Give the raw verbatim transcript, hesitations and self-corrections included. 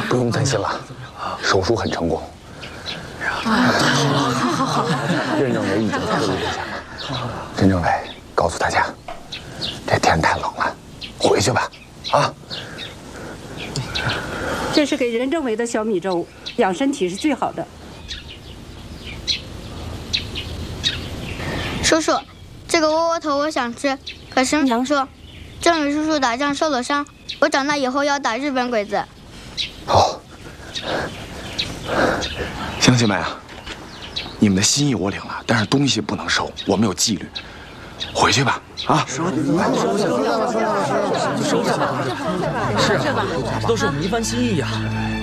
不用担心了，手术很成功。 好好好， 任政委已经退了下了。任政委告诉大家，这天太冷了，回去吧。啊。 这是给任政委的小米粥，养身体是最好的。 叔叔，这个窝窝头我想吃，可是娘说，政委叔叔打仗受了伤，我长大以后要打日本鬼子。 好，乡亲们啊，你们的心意我领了，但是东西不能收，我们有纪律。回去吧，啊！ 收收下吧，收下吧，是啊，这都是我们一番心意呀。